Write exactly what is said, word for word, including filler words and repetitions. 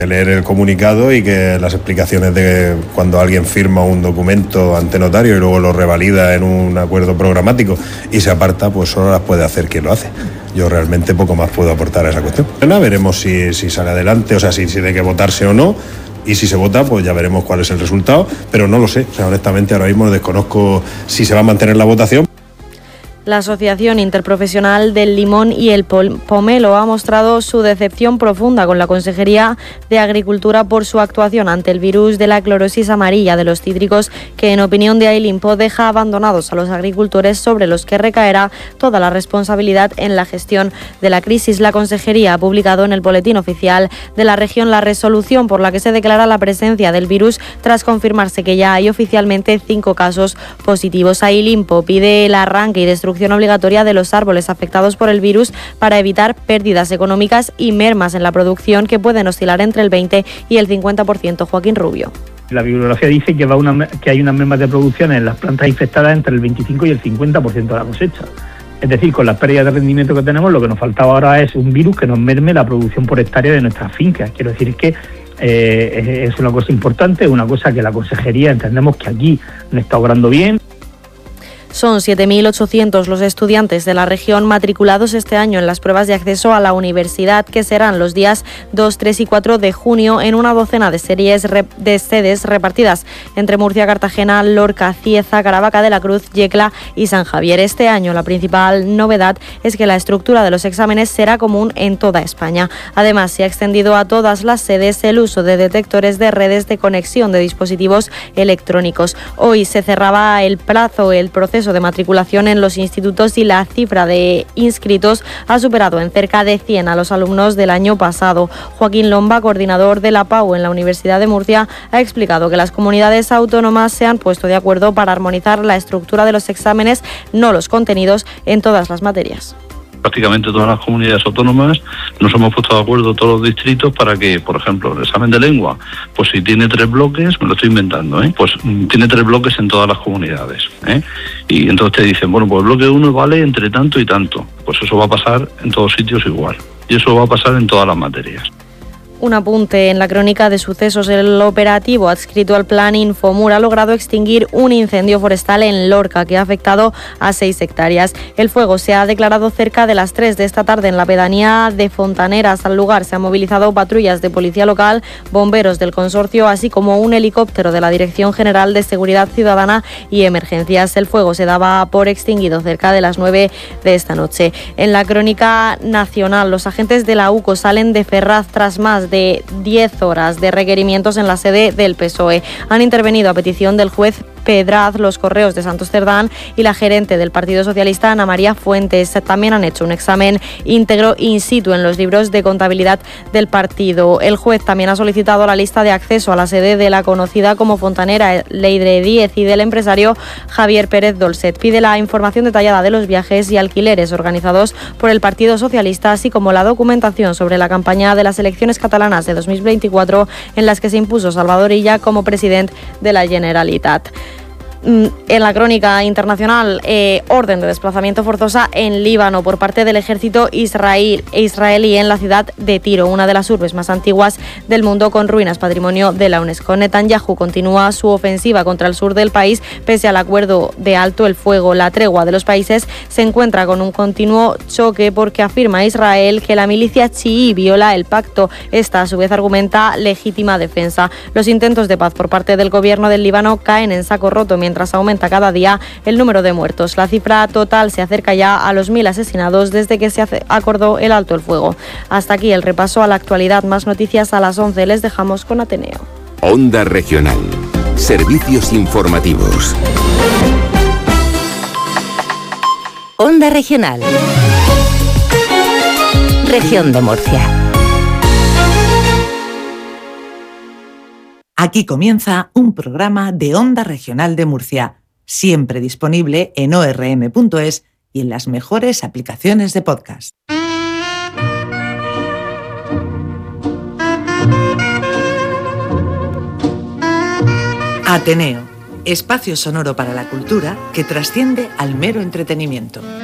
Leer el comunicado y que las explicaciones de cuando alguien firma un documento ante notario y luego lo revalida en un acuerdo programático y se aparta, pues solo las puede hacer quien lo hace. Yo realmente poco más puedo aportar a esa cuestión. Veremos si, si sale adelante, o sea, si, si tiene que votarse o no. Y si se vota, pues ya veremos cuál es el resultado, pero no lo sé. O sea, honestamente ahora mismo desconozco si se va a mantener la votación. La Asociación Interprofesional del Limón y el Pomelo ha mostrado su decepción profunda con la Consejería de Agricultura por su actuación ante el virus de la clorosis amarilla de los cítricos, que en opinión de Ailimpo deja abandonados a los agricultores, sobre los que recaerá toda la responsabilidad en la gestión de la crisis. La Consejería ha publicado en el Boletín Oficial de la región la resolución por la que se declara la presencia del virus tras confirmarse que ya hay oficialmente cinco casos positivos. Ailimpo pide el arranque y destrucción obligatoria de los árboles afectados por el virus para evitar pérdidas económicas y mermas en la producción que pueden oscilar entre el veinte y el cincuenta por ciento. Joaquín Rubio. La bibliografía dice que, va una, que hay unas mermas de producción en las plantas infectadas entre el veinticinco y el cincuenta por ciento de la cosecha. Es decir, con las pérdidas de rendimiento que tenemos, lo que nos faltaba ahora es un virus que nos merme la producción por hectárea de nuestras fincas. Quiero decir que eh, es una cosa importante, una cosa que la Consejería entendemos que aquí no está obrando bien. Son siete mil ochocientos los estudiantes de la región matriculados este año en las pruebas de acceso a la universidad, que serán los días dos, tres y cuatro de junio en una docena de series de sedes repartidas entre Murcia, Cartagena, Lorca, Cieza, Caravaca de la Cruz, Yecla y San Javier. Este año la principal novedad es que la estructura de los exámenes será común en toda España. Además, se ha extendido a todas las sedes el uso de detectores de redes de conexión de dispositivos electrónicos. Hoy se cerraba el plazo, el proceso de matriculación en los institutos, y la cifra de inscritos ha superado en cerca de cien a los alumnos del año pasado. Joaquín Lomba, coordinador de la P A U en la Universidad de Murcia, ha explicado que las comunidades autónomas se han puesto de acuerdo para armonizar la estructura de los exámenes, no los contenidos, en todas las materias. Prácticamente todas las comunidades autónomas nos hemos puesto de acuerdo, todos los distritos, para que, por ejemplo, el examen de lengua, pues si tiene tres bloques, me lo estoy inventando, ¿eh? pues tiene tres bloques en todas las comunidades, ¿eh? Y entonces te dicen, bueno, pues el bloque uno vale entre tanto y tanto, pues eso va a pasar en todos sitios igual, y eso va a pasar en todas las materias. Un apunte en la crónica de sucesos. El operativo adscrito al plan Infomur ha logrado extinguir un incendio forestal en Lorca que ha afectado a seis hectáreas. El fuego se ha declarado cerca de las tres de esta tarde en la pedanía de Fontaneras. Al lugar se han movilizado patrullas de policía local, bomberos del consorcio, así como un helicóptero de la Dirección General de Seguridad Ciudadana y Emergencias. El fuego se daba por extinguido cerca de las nueve de esta noche. En la crónica nacional, los agentes de la U C O salen de Ferraz tras más de diez horas de requerimientos en la sede del P S O E. Han intervenido a petición del juez Pedraz, los correos de Santos Cerdán y la gerente del Partido Socialista, Ana María Fuentes. También han hecho un examen íntegro in situ en los libros de contabilidad del partido. El juez también ha solicitado la lista de acceso a la sede de la conocida como Fontanera Leire Díez y del empresario Javier Pérez Dolcet. Pide la información detallada de los viajes y alquileres organizados por el Partido Socialista, así como la documentación sobre la campaña de las elecciones catalanas de dos mil veinticuatro, en las que se impuso Salvador Illa como presidente de la Generalitat. En la crónica internacional, eh, orden de desplazamiento forzosa en Líbano por parte del ejército israel, israelí en la ciudad de Tiro, una de las urbes más antiguas del mundo con ruinas patrimonio de la UNESCO. Netanyahu continúa su ofensiva contra el sur del país pese al acuerdo de alto el fuego. La tregua de los países se encuentra con un continuo choque porque afirma Israel que la milicia chií viola el pacto. Esta, a su vez, argumenta legítima defensa. Los intentos de paz por parte del gobierno del Líbano caen en saco roto mientras mientras aumenta cada día el número de muertos. La cifra total se acerca ya a los mil asesinados desde que se acordó el alto el fuego. Hasta aquí el repaso a la actualidad. Más noticias a las once. Les dejamos con Ateneo. Onda Regional. Servicios informativos. Onda Regional. Región de Murcia. Aquí comienza un programa de Onda Regional de Murcia, siempre disponible en o erre eme punto es y en las mejores aplicaciones de podcast. Ateneo, espacio sonoro para la cultura que trasciende al mero entretenimiento.